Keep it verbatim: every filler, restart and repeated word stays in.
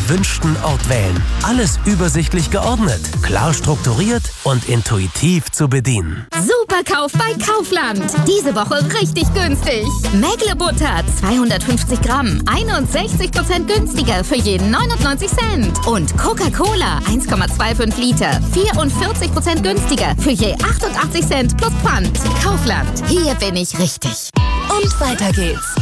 gewünschten Ort wählen. Alles übersichtlich geordnet, klar strukturiert und intuitiv zu bedienen. Superkauf bei Kaufland. Diese Woche richtig günstig. Mägle-Butter zweihundertfünfzig Gramm, einundsechzig Prozent günstiger für jeden neunundneunzig Cent. Und Coca-Cola eins Komma fünfundzwanzig Liter, vierundvierzig Prozent günstiger für je achtundachtzig Cent plus Pfand. Kaufland, hier bin ich richtig. Und weiter geht's.